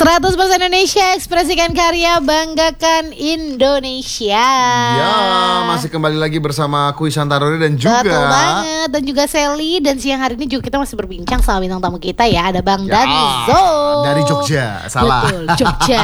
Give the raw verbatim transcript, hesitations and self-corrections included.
seratus persen Indonesia, ekspresikan karya, banggakan Indonesia. Ya, masih kembali lagi bersama aku Isantarori dan juga Betul banget, dan juga Sally. Dan siang hari ini juga kita masih berbincang sama bintang tamu kita ya. Ada Bang ya, Danzo dari Jogja, salah. Betul, Jogja.